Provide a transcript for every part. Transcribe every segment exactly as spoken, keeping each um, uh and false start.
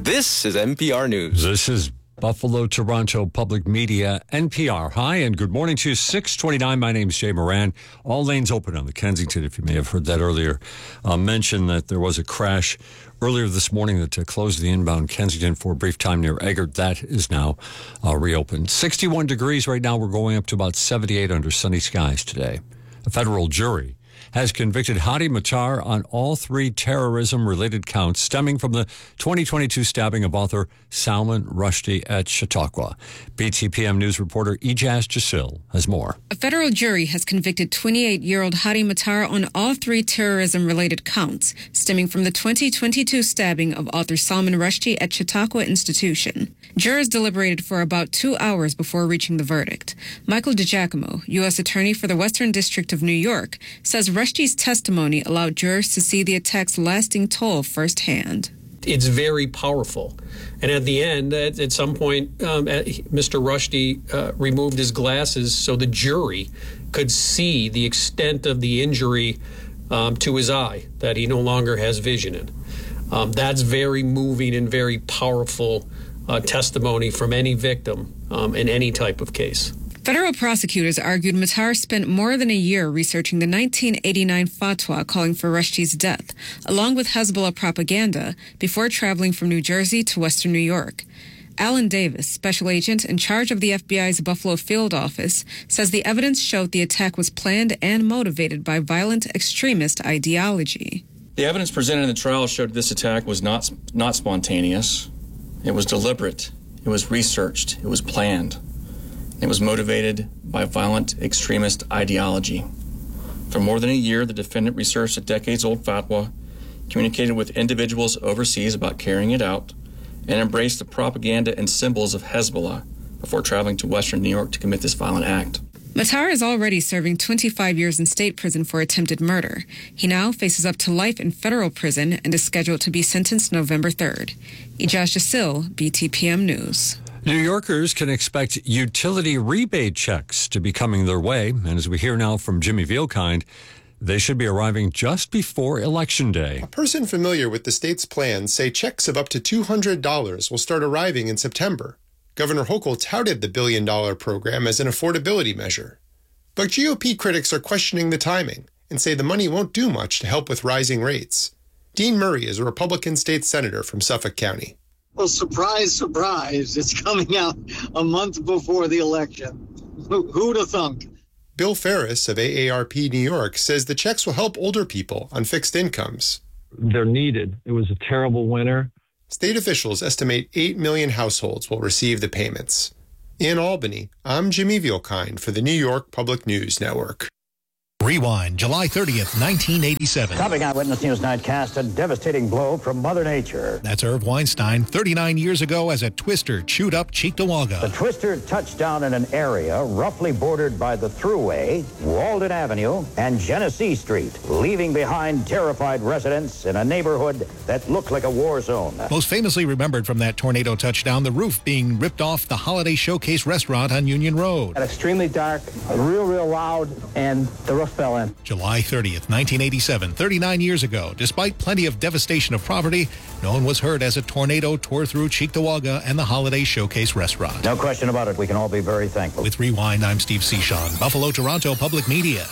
This is N P R News. This is Buffalo, Toronto Public Media, N P R. Hi, and good morning to you. six twenty-nine. My name is Jay Moran. All lanes open on the Kensington, if you may have heard that earlier. I'll mention that there was a crash earlier this morning that uh, closed the inbound Kensington for a brief time near Eggert. That is now uh, reopened. sixty-one degrees right now. We're going up to about seventy-eight under sunny skies today. A federal jury has convicted Hadi Matar on all three terrorism-related counts stemming from the twenty twenty-two stabbing of author Salman Rushdie at Chautauqua. B T P M News reporter Ijaz Jasil has more. A federal jury has convicted twenty-eight-year-old Hadi Matar on all three terrorism-related counts stemming from the twenty twenty-two stabbing of author Salman Rushdie at Chautauqua Institution. Jurors deliberated for about two hours before reaching the verdict. Michael DiGiacomo, U S Attorney for the Western District of New York, says Rushdie's testimony allowed jurors to see the attack's lasting toll firsthand. It's very powerful. And at the end, at, at some point, um, Mister Rushdie uh, removed his glasses so the jury could see the extent of the injury um, to his eye, that he no longer has vision in. Um, that's very moving and very powerful uh, testimony from any victim um, in any type of case. Federal prosecutors argued Matar spent more than a year researching the nineteen eighty-nine fatwa calling for Rushdie's death, along with Hezbollah propaganda, before traveling from New Jersey to Western New York. Alan Davis, special agent in charge of the F B I's Buffalo field office, says the evidence showed the attack was planned and motivated by violent extremist ideology. The evidence presented in the trial showed this attack was not not spontaneous. It was deliberate. It was researched. It was planned. It was motivated by violent extremist ideology. For more than a year, the defendant researched a decades-old fatwa, communicated with individuals overseas about carrying it out, and embraced the propaganda and symbols of Hezbollah before traveling to Western New York to commit this violent act. Matar is already serving twenty-five years in state prison for attempted murder. He now faces up to life in federal prison and is scheduled to be sentenced November third. Ijaz Jasil, B T P M News. New Yorkers can expect utility rebate checks to be coming their way. And as we hear now from Jimmy Vielkind, they should be arriving just before Election Day. A person familiar with the state's plans say checks of up to two hundred dollars will start arriving in September. Governor Hochul touted the billion-dollar program as an affordability measure. But G O P critics are questioning the timing and say the money won't do much to help with rising rates. Dean Murray is a Republican state senator from Suffolk County. Well, surprise, surprise, it's coming out a month before the election. Who, who'd have thunk? Bill Ferris of A A R P New York says the checks will help older people on fixed incomes. They're needed. It was a terrible winter. State officials estimate eight million households will receive the payments. In Albany, I'm Jimmy Vielkind for the New York Public News Network. Rewind, July thirtieth, nineteen eighty-seven. Topping Eyewitness News Nightcast, a devastating blow from Mother Nature. That's Irv Weinstein, thirty-nine years ago as a twister chewed up Cheektowaga. The twister touched down in an area roughly bordered by the Thruway, Walden Avenue, and Genesee Street, leaving behind terrified residents in a neighborhood that looked like a war zone. Most famously remembered from that tornado touchdown, the roof being ripped off the Holiday Showcase restaurant on Union Road. Extremely dark, real, real loud, and the roof fell in. July thirtieth, nineteen eighty-seven, thirty-nine years ago. Despite plenty of devastation of property, no one was hurt as a tornado tore through Cheektowaga and the Holiday Showcase restaurant. No question about it. We can all be very thankful. With Rewind, I'm Steve Seashon, Buffalo, Toronto Public Media.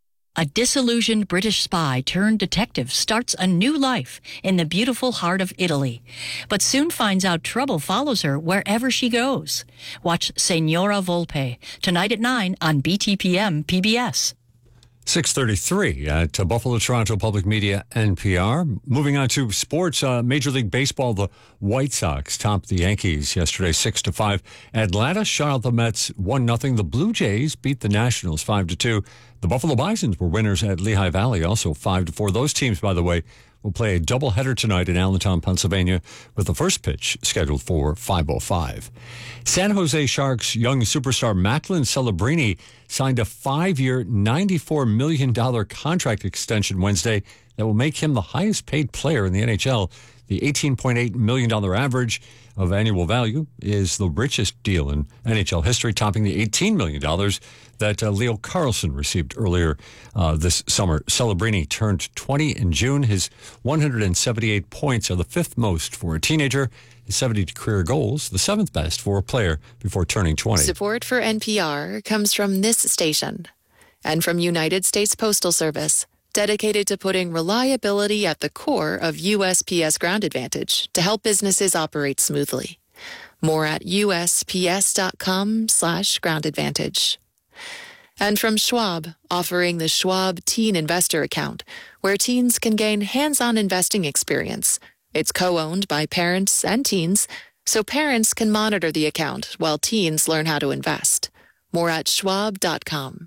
A disillusioned British spy turned detective starts a new life in the beautiful heart of Italy, but soon finds out trouble follows her wherever she goes. Watch Signora Volpe tonight at nine on B T P M P B S. six thirty-three at uh, Buffalo, Toronto Public Media, N P R. Moving on to sports, uh, Major League Baseball, the White Sox topped the Yankees yesterday six to five. Atlanta shut out the Mets one nothing. The Blue Jays beat the Nationals five to two. The Buffalo Bisons were winners at Lehigh Valley, also five to four. Those teams, by the way, will play a doubleheader tonight in Allentown, Pennsylvania, with the first pitch scheduled for five oh five. San Jose Sharks young superstar Macklin Celebrini signed a five-year, ninety-four million dollars contract extension Wednesday that will make him the highest-paid player in the N H L The eighteen point eight million dollars average of annual value is the richest deal in N H L history, topping the eighteen million dollars that uh, Leo Carlsson received earlier uh, this summer. Celebrini turned twenty in June. His one hundred seventy-eight points are the fifth most for a teenager. His seventy career goals, the seventh best for a player before turning twenty. Support for N P R comes from this station and from United States Postal Service, dedicated to putting reliability at the core of U S P S Ground Advantage to help businesses operate smoothly. More at usps.com slash ground advantage. And from Schwab, offering the Schwab Teen Investor Account, where teens can gain hands-on investing experience. It's co-owned by parents and teens, so parents can monitor the account while teens learn how to invest. More at schwab dot com.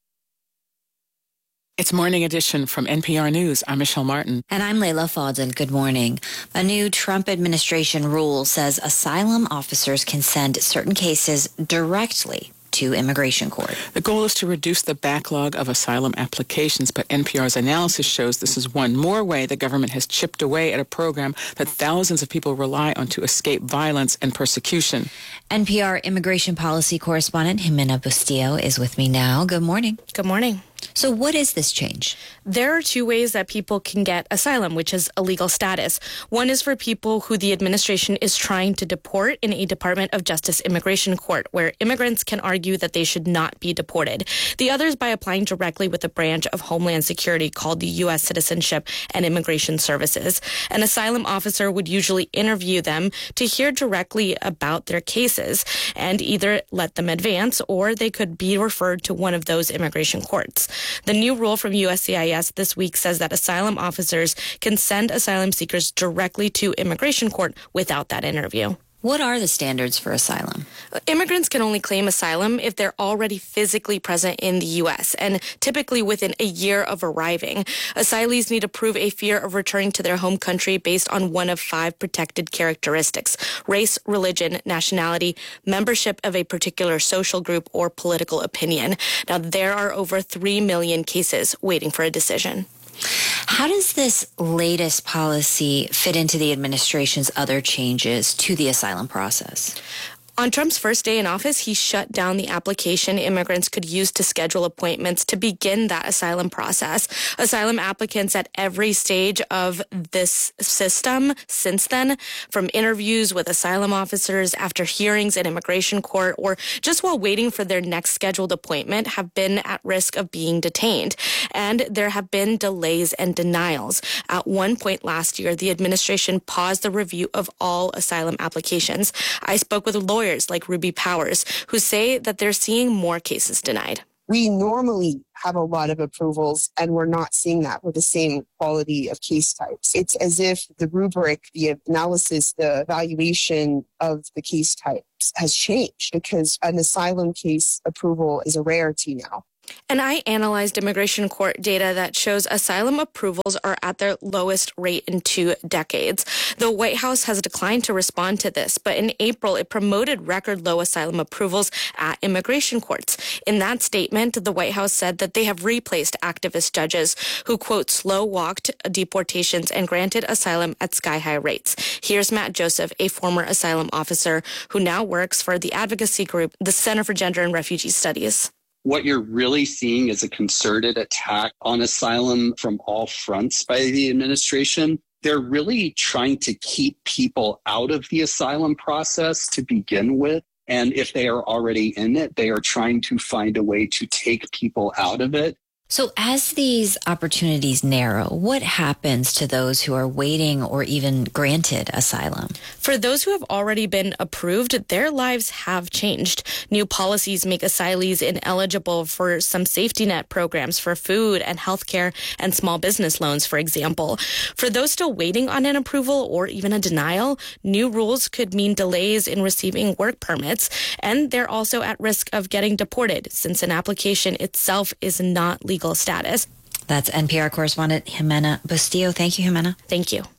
It's Morning Edition from N P R News. I'm Michelle Martin. And I'm Layla Fadel. Good morning. A new Trump administration rule says asylum officers can send certain cases directly to immigration court. The goal is to reduce the backlog of asylum applications, but N P R's analysis shows this is one more way the government has chipped away at a program that thousands of people rely on to escape violence and persecution. N P R immigration policy correspondent Jimena Bustillo is with me now. Good morning. Good morning. So what is this change? There are two ways that people can get asylum, which is a legal status. One is for people who the administration is trying to deport in a Department of Justice immigration court, where immigrants can argue that they should not be deported. The other is by applying directly with a branch of Homeland Security called the U S Citizenship and Immigration Services. An asylum officer would usually interview them to hear directly about their cases and either let them advance or they could be referred to one of those immigration courts. The new rule from U S C I S this week says that asylum officers can send asylum seekers directly to immigration court without that interview. What are the standards for asylum? Immigrants can only claim asylum if they're already physically present in the U S and typically within a year of arriving. Asylees need to prove a fear of returning to their home country based on one of five protected characteristics: race, religion, nationality, membership of a particular social group, or political opinion. Now, there are over three million cases waiting for a decision. How does this latest policy fit into the administration's other changes to the asylum process? On Trump's first day in office, he shut down the application immigrants could use to schedule appointments to begin that asylum process. Asylum applicants at every stage of this system since then, from interviews with asylum officers, after hearings in immigration court, or just while waiting for their next scheduled appointment, have been at risk of being detained. And there have been delays and denials. At one point last year, the administration paused the review of all asylum applications. I spoke with lawyers like Ruby Powers, who say that they're seeing more cases denied. We normally have a lot of approvals, and we're not seeing that with the same quality of case types. It's as if the rubric, the analysis, the evaluation of the case types has changed, because an asylum case approval is a rarity now. And I analyzed immigration court data that shows asylum approvals are at their lowest rate in two decades. The White House has declined to respond to this, but in April, it promoted record low asylum approvals at immigration courts. In that statement, the White House said that they have replaced activist judges who, quote, slow-walked deportations and granted asylum at sky-high rates. Here's Matt Joseph, a former asylum officer who now works for the advocacy group, the Center for Gender and Refugee Studies. What you're really seeing is a concerted attack on asylum from all fronts by the administration. They're really trying to keep people out of the asylum process to begin with. And if they are already in it, they are trying to find a way to take people out of it. So as these opportunities narrow, what happens to those who are waiting or even granted asylum? For those who have already been approved, their lives have changed. New policies make asylees ineligible for some safety net programs for food and health care and small business loans, for example. For those still waiting on an approval or even a denial, new rules could mean delays in receiving work permits, and they're also at risk of getting deported since an application itself is not legal. Legal status. That's N P R correspondent Jimena Bustillo. Thank you, Jimena. Thank you.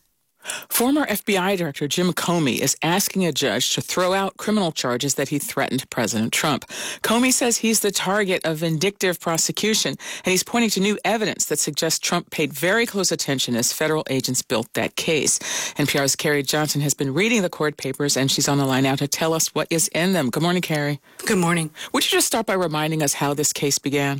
Former F B I Director Jim Comey is asking a judge to throw out criminal charges that he threatened President Trump. Comey says he's the target of vindictive prosecution, and he's pointing to new evidence that suggests Trump paid very close attention as federal agents built that case. N P R's Carrie Johnson has been reading the court papers, and she's on the line now to tell us what is in them. Good morning, Carrie. Good morning. Would you just start by reminding us how this case began?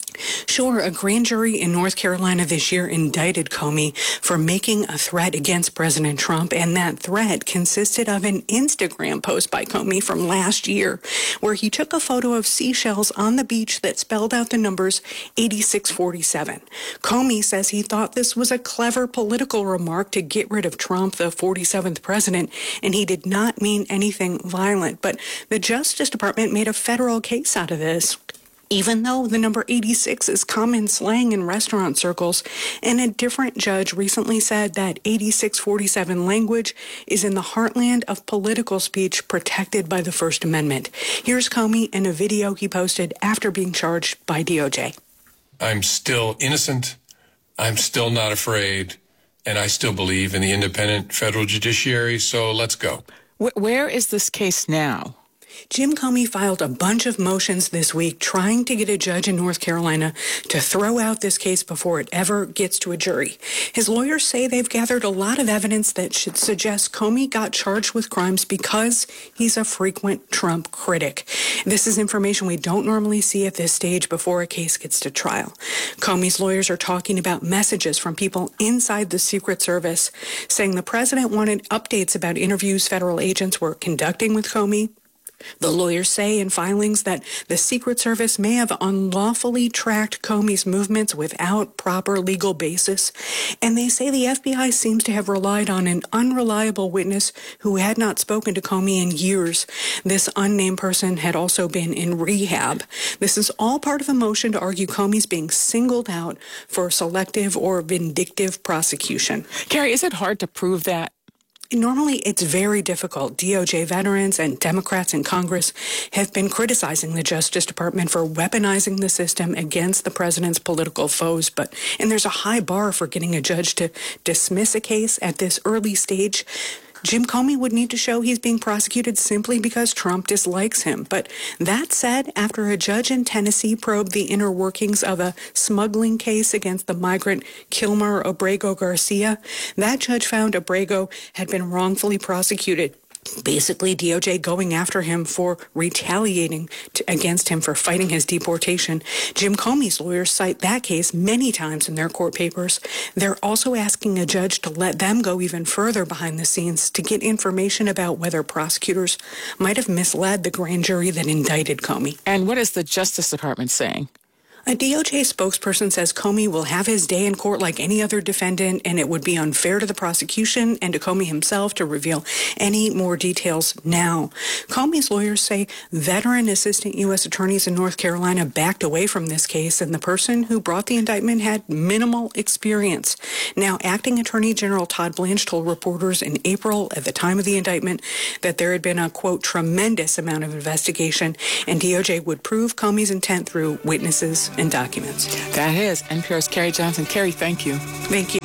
Sure. A grand jury in North Carolina this year indicted Comey for making a threat against President Trump, and that threat consisted of an Instagram post by Comey from last year where he took a photo of seashells on the beach that spelled out the numbers eighty-six forty-seven. Comey says he thought this was a clever political remark to get rid of Trump, the forty-seventh president, and he did not mean anything violent. But the Justice Department made a federal case out of this, even though the number eighty-six is common slang in restaurant circles. And a different judge recently said that eighty-six forty-seven language is in the heartland of political speech protected by the First Amendment. Here's Comey in a video he posted after being charged by D O J. I'm still innocent. I'm still not afraid. And I still believe in the independent federal judiciary. So let's go. Where is this case now? Jim Comey filed a bunch of motions this week trying to get a judge in North Carolina to throw out this case before it ever gets to a jury. His lawyers say they've gathered a lot of evidence that should suggest Comey got charged with crimes because he's a frequent Trump critic. This is information we don't normally see at this stage before a case gets to trial. Comey's lawyers are talking about messages from people inside the Secret Service saying the president wanted updates about interviews federal agents were conducting with Comey. The lawyers say in filings that the Secret Service may have unlawfully tracked Comey's movements without proper legal basis, and they say the F B I seems to have relied on an unreliable witness who had not spoken to Comey in years. This unnamed person had also been in rehab. This is all part of a motion to argue Comey's being singled out for selective or vindictive prosecution. Carrie, is it hard to prove that? Normally, it's very difficult. D O J veterans and Democrats in Congress have been criticizing the Justice Department for weaponizing the system against the president's political foes. But and there's a high bar for getting a judge to dismiss a case at this early stage. Jim Comey would need to show he's being prosecuted simply because Trump dislikes him. But that said, after a judge in Tennessee probed the inner workings of a smuggling case against the migrant Kilmer Abrego Garcia, that judge found Abrego had been wrongfully prosecuted. Basically, D O J going after him for retaliating to, against him for fighting his deportation. Jim Comey's lawyers cite that case many times in their court papers. They're also asking a judge to let them go even further behind the scenes to get information about whether prosecutors might have misled the grand jury that indicted Comey. And what is the Justice Department saying? A D O J spokesperson says Comey will have his day in court like any other defendant, and it would be unfair to the prosecution and to Comey himself to reveal any more details now. Comey's lawyers say veteran assistant U S attorneys in North Carolina backed away from this case, and the person who brought the indictment had minimal experience. Now, Acting Attorney General Todd Blanche told reporters in April at the time of the indictment that there had been a, quote, tremendous amount of investigation, and D O J would prove Comey's intent through witnesses and documents. That is N P R's Carrie Johnson. Carrie, thank you. Thank you.